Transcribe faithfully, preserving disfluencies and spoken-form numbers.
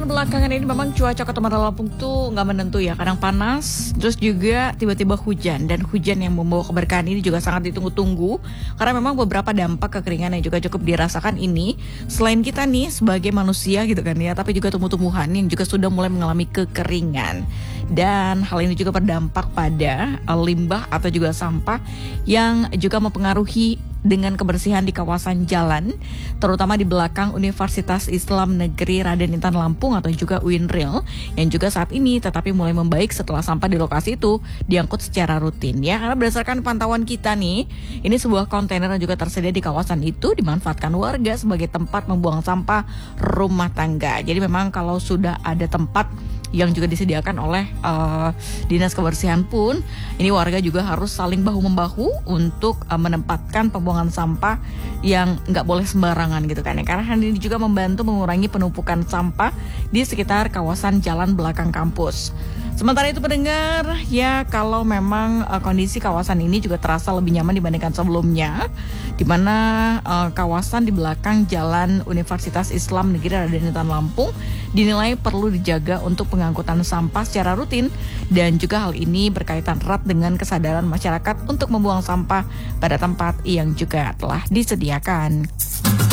belakangan ini memang cuaca Kota Bandar Lampung tuh nggak menentu ya. Kadang panas, terus juga tiba-tiba hujan. Dan hujan yang membawa keberkahan ini juga sangat ditunggu-tunggu. Karena memang beberapa dampak kekeringan yang juga cukup dirasakan ini. Selain kita nih sebagai manusia gitu kan ya, tapi juga tumbuh-tumbuhan yang juga sudah mulai mengalami kekeringan. Dan hal ini juga berdampak pada limbah atau juga sampah yang juga mempengaruhi dengan kebersihan di kawasan jalan, terutama di belakang Universitas Islam Negeri Raden Intan Lampung atau juga U I N R I L, yang juga saat ini tetapi mulai membaik setelah sampah di lokasi itu diangkut secara rutin ya. Karena berdasarkan pantauan kita nih, ini sebuah kontainer yang juga tersedia di kawasan itu dimanfaatkan warga sebagai tempat membuang sampah rumah tangga. Jadi memang kalau sudah ada tempat yang juga disediakan oleh uh, dinas kebersihan pun, ini warga juga harus saling bahu-membahu untuk uh, menempatkan pembuangan sampah yang nggak boleh sembarangan gitu kan ya. Karena hal ini juga membantu mengurangi penumpukan sampah di sekitar kawasan jalan belakang kampus. Sementara itu pendengar, ya kalau memang uh, kondisi kawasan ini juga terasa lebih nyaman dibandingkan sebelumnya, di mana uh, kawasan di belakang jalan Universitas Islam Negeri Raden Intan Lampung dinilai perlu dijaga untuk pengangkutan sampah secara rutin, dan juga hal ini berkaitan erat dengan kesadaran masyarakat untuk membuang sampah pada tempat yang juga telah disediakan.